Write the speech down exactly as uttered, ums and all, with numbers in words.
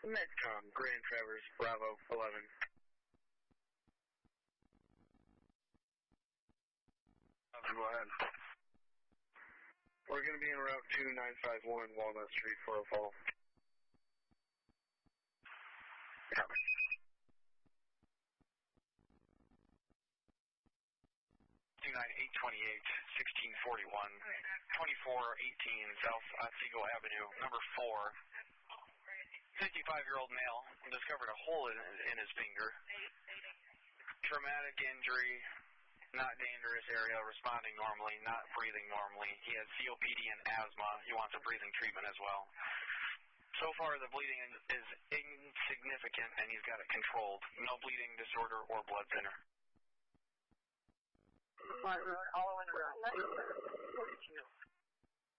Medcom, Grand Traverse, Bravo, eleven. Go ahead. We're going to be en route two nine five one Walnut Street, Fort Fall. Copy. two nine eight two eight, sixteen forty-one, twenty-four eighteen South Otsego Avenue, number four. fifty-five-year-old male discovered a hole in, in his finger. Traumatic injury, not dangerous area, responding normally, not breathing normally. He has C O P D and asthma. He wants a breathing treatment as well. So far, the bleeding is insignificant, and he's got it controlled. No bleeding disorder or blood thinner. Right, Road, Hollow in the road.